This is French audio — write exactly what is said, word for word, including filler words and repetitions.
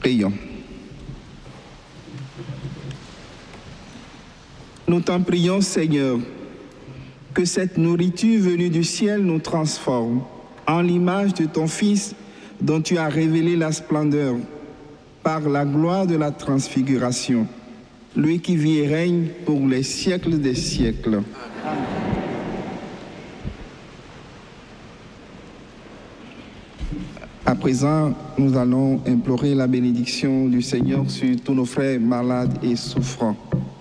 Prions. Nous t'en prions, Seigneur, que cette nourriture venue du ciel nous transforme en l'image de ton Fils dont tu as révélé la splendeur par la gloire de la transfiguration, lui qui vit et règne pour les siècles des siècles. Amen. À présent, nous allons implorer la bénédiction du Seigneur sur tous nos frères malades et souffrants.